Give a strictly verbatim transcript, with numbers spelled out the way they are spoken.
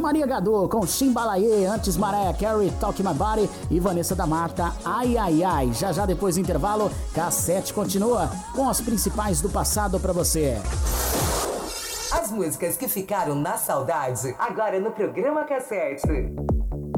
Maria Gadu com Chimbalaê, antes Mariah Carey, Talk My Body e Vanessa da Mata, Ai Ai Ai. Já já depois do intervalo, Cassete continua com as principais do passado pra você. As músicas que ficaram na saudade, agora no programa Cassete.